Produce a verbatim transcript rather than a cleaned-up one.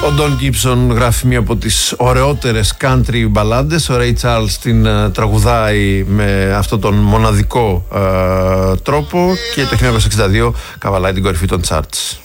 Ο Ντον Γκίψον γράφει μία από τις ωραιότερες country μπαλάντες. Ο Ray Charles την uh, τραγουδάει με αυτόν τον μοναδικό uh, τρόπο και το χίλια εννιακόσια εξήντα δύο καβαλάει την κορυφή των charts.